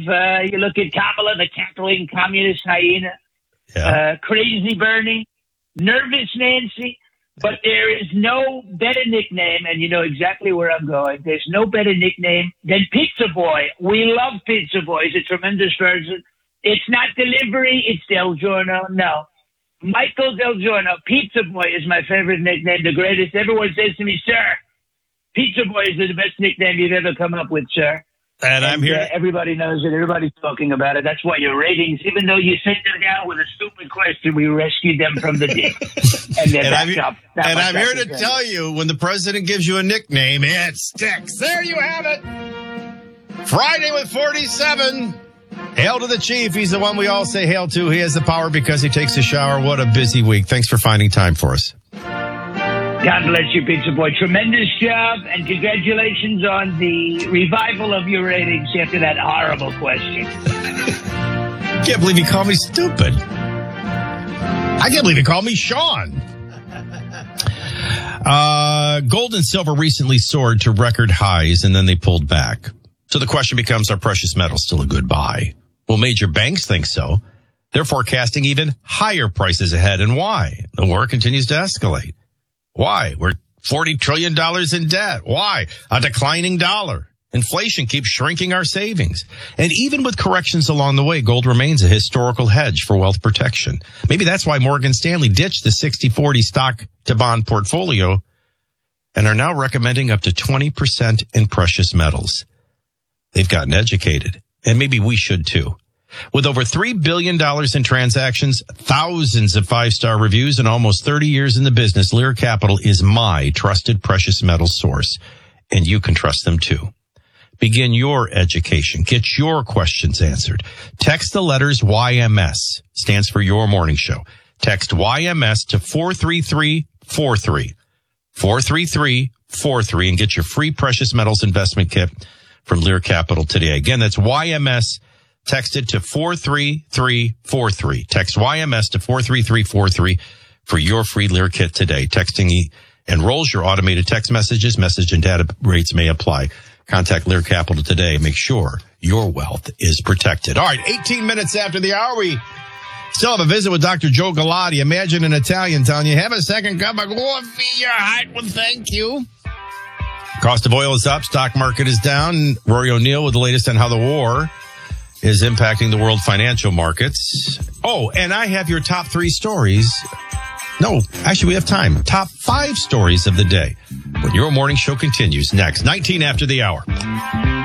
you look at Kamala, the cackling communist hyena, Crazy Bernie, Nervous Nancy. But there is no better nickname, and you know exactly where I'm going. There's no better nickname than Pizza Boy. We love Pizza Boy. He's a tremendous person. It's not delivery. It's Del Giorno. No. Michael Del Giorno. Pizza Boy is my favorite nickname, the greatest. Everyone says to me, sir, Pizza Boy is the best nickname you've ever come up with, sir. And I'm here. Everybody knows it. Everybody's talking about it. That's why your ratings, even though you sent them down with a stupid question, we rescued them from the ditch. And I'm here to tell you, when the president gives you a nickname, it sticks. There you have it. Friday with 47. Hail to the chief. He's the one we all say hail to. He has the power because he takes a shower. What a busy week. Thanks for finding time for us. God bless you, Pizza Boy. Tremendous job, and congratulations on the revival of your ratings after that horrible question. I can't believe he called me stupid. I can't believe he called me Sean. Gold and silver recently soared to record highs, and then they pulled back. So the question becomes, are precious metals still a good buy? Well, major banks think so. They're forecasting even higher prices ahead. And why? The war continues to escalate. Why? We're $40 trillion in debt. Why? A declining dollar. Inflation keeps shrinking our savings. And even with corrections along the way, gold remains a historical hedge for wealth protection. Maybe that's why Morgan Stanley ditched the 60-40 stock to bond portfolio and are now recommending up to 20% in precious metals. They've gotten educated, and maybe we should too. With over $3 billion in transactions, thousands of five-star reviews, and almost 30 years in the business, Lear Capital is my trusted precious metals source, and you can trust them too. Begin your education. Get your questions answered. Text the letters YMS, stands for Your Morning Show. Text YMS to 43343. 43343 and get your free precious metals investment kit from Lear Capital today. Again, that's YMS. Text it to 43343. Text YMS to 43343 for your free Lear kit today. Texting enrolls your automated text messages. Message and data rates may apply. Contact Lear Capital today. Make sure your wealth is protected. All right, 18 minutes after the hour, we still have a visit with Dr. Joe Galati. Imagine an Italian telling you, have a second cup of coffee. Your heart will thank you. Cost of oil is up. Stock market is down. Rory O'Neill with the latest on how the war is impacting the world financial markets. Oh, and I have your top 3 stories. No, actually, we have time. Top 5 stories of the day when your morning show continues next, 19 after the hour.